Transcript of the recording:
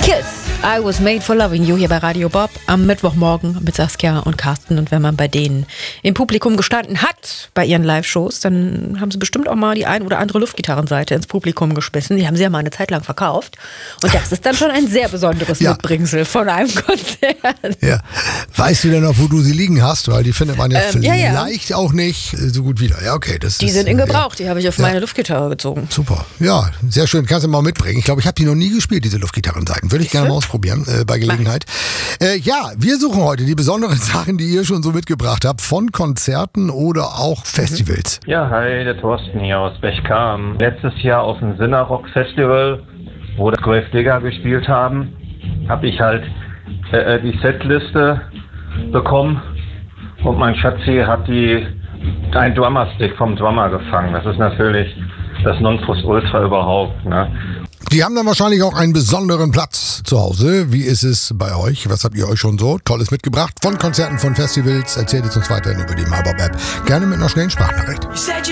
Kiss, I Was Made for Loving You hier bei Radio Bob am Mittwochmorgen mit Saskia und Carsten. Und wenn man bei denen im Publikum gestanden hat bei ihren Live-Shows, dann haben sie bestimmt auch mal die ein oder andere Luftgitarrenseite ins Publikum geschmissen. Die haben sie ja mal eine Zeit lang verkauft. Und das ist dann schon ein sehr besonderes Mitbringsel von einem Konzert. Ja. Weißt du denn noch, wo du sie liegen hast? Weil die findet man ja vielleicht auch nicht so gut wieder. Ja, okay. Die sind in Gebrauch, die habe ich auf meine Luftgitarre gezogen. Super. Ja, sehr schön. Kannst du mal mitbringen. Ich glaube, ich habe die noch nie gespielt, diese Luftgitarrenseiten. Würde ich gerne mal ausprobieren bei Gelegenheit. Wir suchen heute die besonderen Sachen, die ihr schon so mitgebracht habt, von Konzerten oder auch Festivals. Ja, hi, der Thorsten hier aus Bechkam. Letztes Jahr auf dem Sinner-Rock Festival, wo das Grave Digger gespielt haben, habe ich halt die Setliste bekommen und mein Schatzi hat ein Drummerstick vom Drummer gefangen. Das ist natürlich das Nonplusultra überhaupt, ne? Die haben dann wahrscheinlich auch einen besonderen Platz zu Hause. Wie ist es bei euch? Was habt ihr euch schon so Tolles mitgebracht? Von Konzerten, von Festivals. Erzählt es uns weiterhin über die MyBob-App. Gerne mit einer schnellen Sprachnachricht.